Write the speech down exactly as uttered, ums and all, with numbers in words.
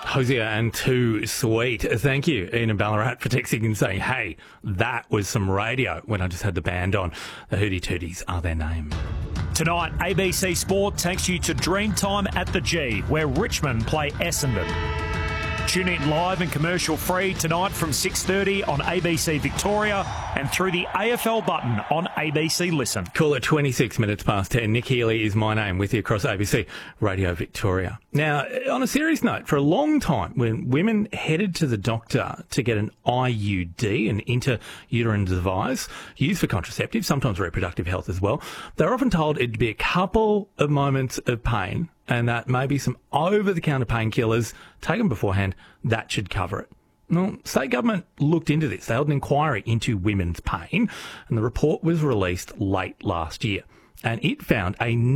Hosier and Too Sweet. Thank you, Ian and Ballarat, for texting and saying, hey, that was some radio when I just had the band on. The Hootie Tooties are their name. Tonight, A B C Sport takes you to Dreamtime at the G, where Richmond play Essendon. Tune in live and commercial-free tonight from six thirty on A B C Victoria and through the A F L button on A B C Listen. Call it twenty-six minutes past ten. Nick Healy is my name, with you across A B C Radio Victoria. Now, on a serious note, for a long time, when women headed to the doctor to get an I U D, an intrauterine device used for contraceptive, sometimes reproductive health as well, they're often told it'd be a couple of moments of pain and that maybe some over-the-counter painkillers taken beforehand, that should cover it. Well, state government looked into this. They held an inquiry into women's pain, and the report was released late last year. And it found a